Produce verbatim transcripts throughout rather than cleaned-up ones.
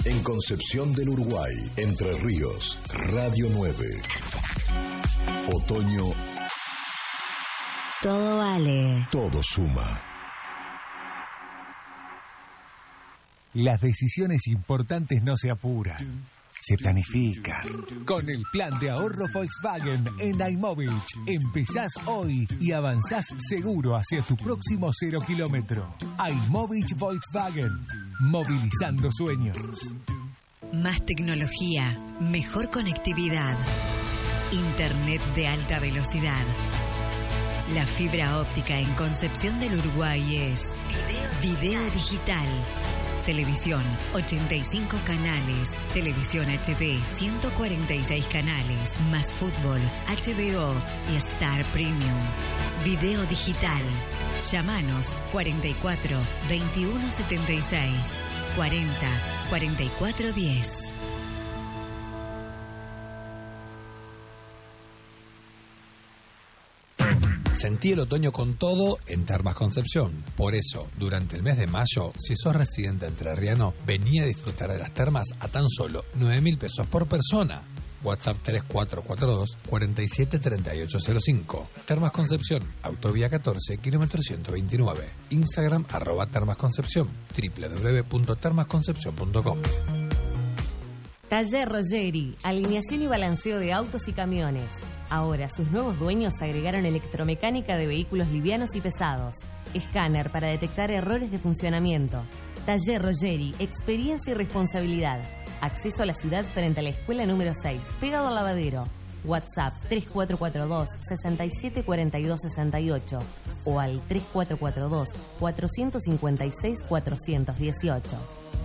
En Concepción del Uruguay, Entre Ríos, Radio nueve. Otoño. Todo vale. Todo suma. Las decisiones importantes no se apuran, se planifican. Con el plan de ahorro Volkswagen en iMovich, empezás hoy y avanzás seguro hacia tu próximo cero kilómetro. iMovich Volkswagen, movilizando sueños. Más tecnología, mejor conectividad, internet de alta velocidad. La fibra óptica en Concepción del Uruguay es Video, Video Digital. Televisión, ochenta y cinco canales. Televisión H D, ciento cuarenta y seis canales. Más fútbol, H B O y Star Premium. Video digital. Llámanos cuarenta y cuatro, veintiuno setenta y seis, cuarenta, cuarenta y cuatro diez. Sentí el otoño con todo en Termas Concepción. Por eso, durante el mes de mayo, si sos residente entrerriano, vení a disfrutar de las termas a tan solo nueve mil pesos por persona. WhatsApp tres cuatro cuatro dos, cuatro siete tres ocho cero cinco. Termas Concepción, Autovía catorce, kilómetro ciento veintinueve. Instagram, arroba Termas Concepción, doble u doble u doble u punto termas concepción punto com. Taller Roggeri, alineación y balanceo de autos y camiones. Ahora sus nuevos dueños agregaron electromecánica de vehículos livianos y pesados, escáner para detectar errores de funcionamiento. Taller Roggeri, experiencia y responsabilidad. Acceso a la ciudad frente a la escuela número seis, pegado al lavadero. WhatsApp tres cuatro cuatro dos, seis siete cuatro dos seis ocho o al tres cuatro cuatro dos, cuatro cinco seis, cuatro uno ocho.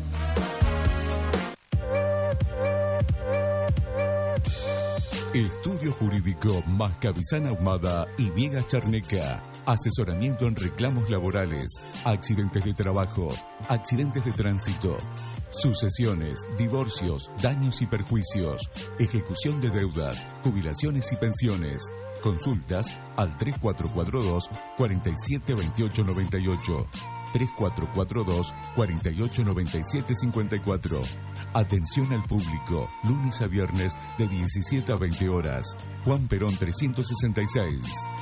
Estudio Jurídico Mascavizana Ahumada y Viegas Charneca. Asesoramiento en reclamos laborales, accidentes de trabajo, accidentes de tránsito, sucesiones, divorcios, daños y perjuicios, ejecución de deudas, jubilaciones y pensiones. Consultas al tres cuatro cuatro dos, cuatro siete dos ocho nueve ocho. tres cuatro cuatro dos, cuatro ocho nueve siete cinco cuatro. Atención al público, lunes a viernes de diecisiete a veinte horas. Juan Perón trescientos sesenta y seis.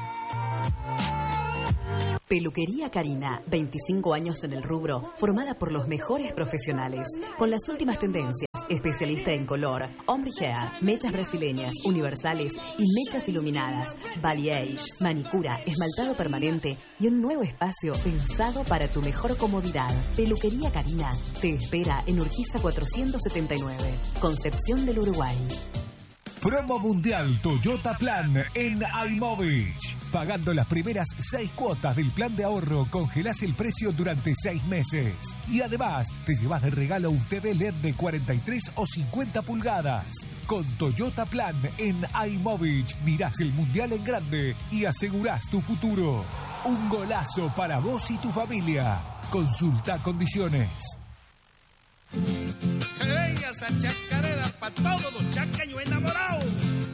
Peluquería Karina, veinticinco años en el rubro, formada por los mejores profesionales, con las últimas tendencias. Especialista en color, ombre hair, mechas brasileñas, universales y mechas iluminadas, balayage, manicura, esmaltado permanente y un nuevo espacio pensado para tu mejor comodidad. Peluquería Karina te espera en Urquiza cuatrocientos setenta y nueve, Concepción del Uruguay. Promo Mundial Toyota Plan en iMovich. Pagando las primeras seis cuotas del plan de ahorro, congelás el precio durante seis meses. Y además, te llevas de regalo un T V L E D de cuarenta y tres o cincuenta pulgadas. Con Toyota Plan en iMovich, mirás el Mundial en grande y asegurás tu futuro. Un golazo para vos y tu familia. Consulta condiciones. Ella esa chacarera pa' todos los chaqueños enamorados.